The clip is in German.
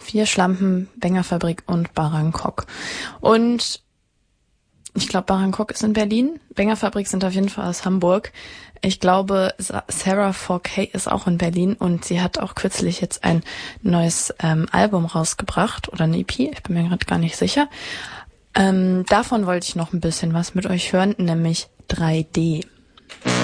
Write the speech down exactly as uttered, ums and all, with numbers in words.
vier, Schlampen, Bengerfabrik und Bangkok. Und ich glaube, Bangkok ist in Berlin. Bengerfabrik sind auf jeden Fall aus Hamburg. Ich glaube, Sarah four K ist auch in Berlin und sie hat auch kürzlich jetzt ein neues ähm, Album rausgebracht oder eine E P. Ich bin mir gerade gar nicht sicher. Ähm, davon wollte ich noch ein bisschen was mit euch hören, nämlich drei D.